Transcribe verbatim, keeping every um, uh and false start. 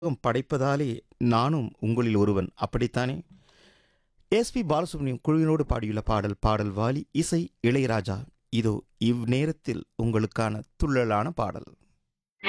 படைப்பதாலே நானும் உங்களில் ஒருவன் அப்படித்தானே? எஸ்பி பாலசுப்ரமணியம் குழுவினோடு பாடியுள்ள பாடல் பாடல் வாலி இசை இளையராஜா. இதோ இவ்நேரத்தில் உங்களுக்கான துள்ளலான பாடல்.